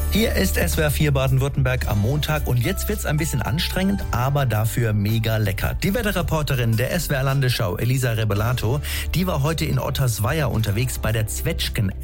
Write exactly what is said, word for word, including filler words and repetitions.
Hier ist S W R vier Baden-Württemberg am Montag und jetzt wird's ein bisschen anstrengend, aber dafür mega lecker. Die Wetterreporterin der S W R Landesschau, Elisa Rebelato, die war heute in Ottersweier unterwegs bei der Zwetschgen